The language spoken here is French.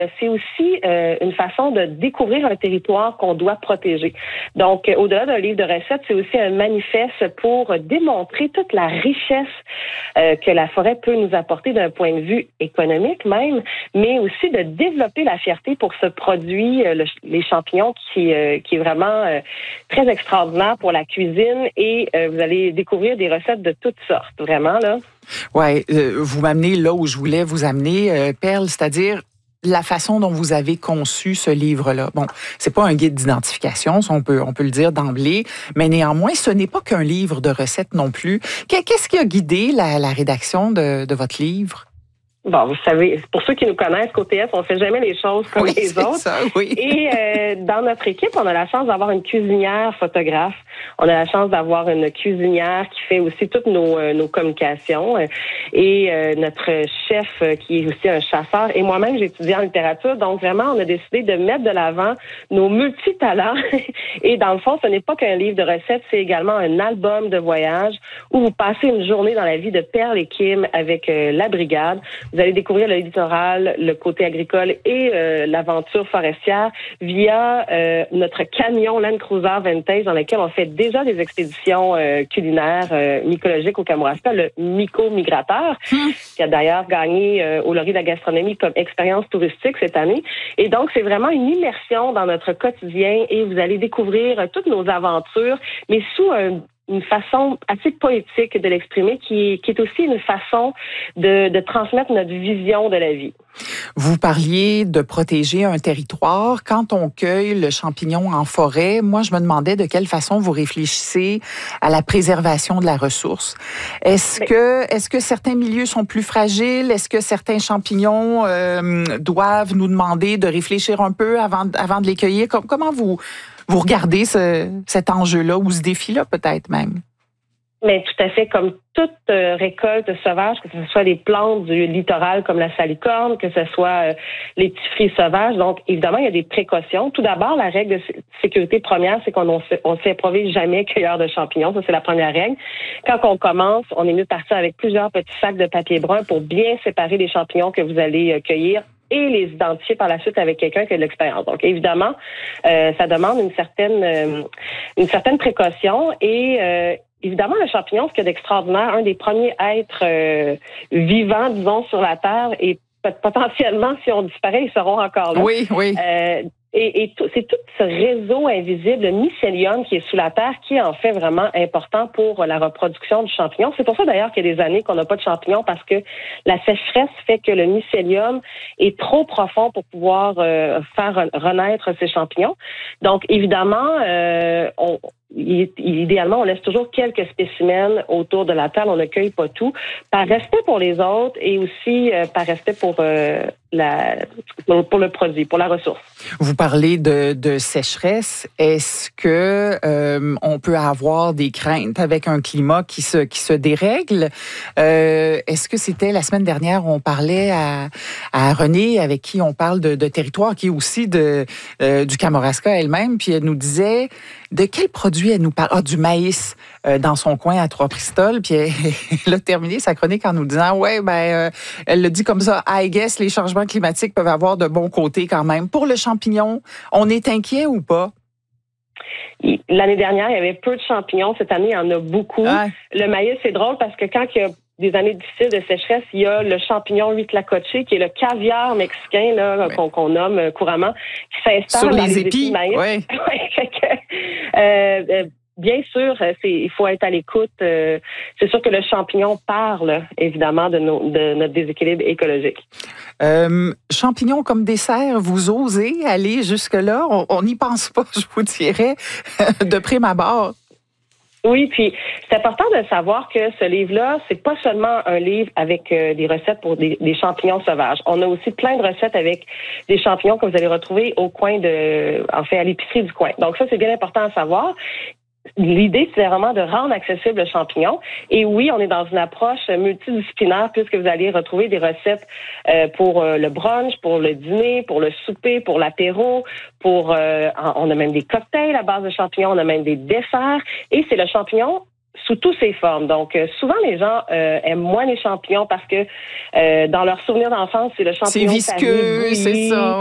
c'est aussi une façon de découvrir un territoire qu'on doit protéger. Donc, au-delà d'un livre de recettes, c'est aussi un manifeste pour démontrer toute la richesse que la forêt peut nous apporter d'un point de vue économique même, mais aussi de développer la fierté pour ce produit, les champignons, qui est vraiment très extraordinaire pour la cuisine. Et vous allez découvrir des recettes de toutes sortes, vraiment, là. Oui, vous m'amenez là où je voulais vous amener, Perle, c'est-à-dire la façon dont vous avez conçu ce livre-là. Bon, c'est pas un guide d'identification, ça on peut le dire d'emblée, mais néanmoins, ce n'est pas qu'un livre de recettes non plus. Qu'est-ce qui a guidé la rédaction de votre livre? Bon, vous savez, pour ceux qui nous connaissent, côté S, on fait jamais les choses comme les autres. Ça, oui. Et dans notre équipe, on a la chance d'avoir une cuisinière photographe. On a la chance d'avoir une cuisinière qui fait aussi toutes nos communications. Et notre chef qui est aussi un chasseur. Et moi-même, j'ai étudié en littérature. Donc, vraiment, on a décidé de mettre de l'avant nos multitalents. Et dans le fond, ce n'est pas qu'un livre de recettes, c'est également un album de voyage où vous passez une journée dans la vie de Perle et Kim avec la brigade. Vous allez découvrir le littoral, le côté agricole et l'aventure forestière via notre camion Land Cruiser Vintage dans lequel on fait déjà des expéditions culinaires mycologiques au Kamouraska, le Myco Migrateur, qui a d'ailleurs gagné au Laurier de la gastronomie comme expérience touristique cette année. Et donc, c'est vraiment une immersion dans notre quotidien et vous allez découvrir toutes nos aventures, mais sous une façon assez poétique de l'exprimer qui est aussi une façon de transmettre notre vision de la vie. Vous parliez de protéger un territoire. Quand on cueille le champignon en forêt, moi, je me demandais de quelle façon vous réfléchissez à la préservation de la ressource. Est-ce que certains milieux sont plus fragiles? Est-ce que certains champignons doivent nous demander de réfléchir un peu avant de les cueillir? Comment vous regardez cet enjeu-là ou ce défi-là peut-être même? Mais tout à fait, comme toute récolte sauvage, que ce soit les plantes du littoral comme la salicorne, que ce soit les petits fruits sauvages. Donc, évidemment, il y a des précautions. Tout d'abord, la règle de sécurité première, c'est qu'on ne s'improvise jamais cueilleur de champignons. Ça, c'est la première règle. Quand on commence, on est mieux de partir avec plusieurs petits sacs de papier brun pour bien séparer les champignons que vous allez cueillir et les identifier par la suite avec quelqu'un qui a de l'expérience. Donc, évidemment, ça demande une certaine précaution et évidemment, le champignon, ce qu'il y a d'extraordinaire, un des premiers êtres vivants, disons, sur la Terre, et potentiellement, si on disparaît, ils seront encore là. Oui. C'est tout ce réseau invisible, le mycélium qui est sous la terre, qui est en fait vraiment important pour la reproduction du champignon. C'est pour ça d'ailleurs qu'il y a des années qu'on n'a pas de champignons, parce que la sécheresse fait que le mycélium est trop profond pour pouvoir faire renaître ces champignons. Donc évidemment, idéalement, on laisse toujours quelques spécimens autour de la table. On ne cueille pas tout, par respect pour les autres et aussi par respect pour le produit, pour la ressource. Vous parlez de sécheresse. Est-ce que on peut avoir des craintes avec un climat qui se dérègle? Est-ce que c'était la semaine dernière, on parlait à Renée, avec qui on parle de territoire, qui est aussi du Kamouraska elle-même, puis elle nous disait de quel produit elle nous parle? Ah, du maïs dans son coin à Trois-Pistoles. Puis elle a terminé sa chronique en nous disant, elle le dit comme ça, I guess les changements climatiques peuvent avoir de bons côtés quand même. Pour le champignon, on est inquiet ou pas? L'année dernière, il y avait peu de champignons. Cette année, il y en a beaucoup. Ouais. Le maïs, c'est drôle parce que quand il y a des années difficiles de sécheresse, il y a le champignon huitlacoche, qui est le caviar mexicain là, qu'on nomme couramment, qui s'installe sur dans les épis de maïs. Ouais. Bien sûr, il faut être à l'écoute. C'est sûr que le champignon parle, évidemment, de notre déséquilibre écologique. Champignons comme dessert, vous osez aller jusque-là? On n'y pense pas, je vous dirais, de prime abord. Oui, puis c'est important de savoir que ce livre-là, c'est pas seulement un livre avec des recettes pour des champignons sauvages. On a aussi plein de recettes avec des champignons que vous allez retrouver à l'épicerie du coin. Donc ça, c'est bien important à savoir. L'idée, c'est vraiment de rendre accessible le champignon. Et oui, on est dans une approche multidisciplinaire puisque vous allez retrouver des recettes pour le brunch, pour le dîner, pour le souper, pour l'apéro, on a même des cocktails à base de champignons, on a même des desserts. Et c'est le champignon sous toutes ses formes. Donc, souvent, les gens aiment moins les champignons parce que dans leur souvenir d'enfance, c'est le champignon c'est visqueux, c'est ça.